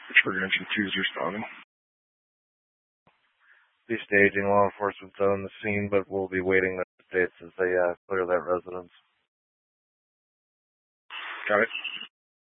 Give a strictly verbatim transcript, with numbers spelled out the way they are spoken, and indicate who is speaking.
Speaker 1: Pittsburgh Engine two is responding.
Speaker 2: Be staging. Law enforcement's on the scene, but we'll be waiting the updates as they uh, clear that residence.
Speaker 1: Got it.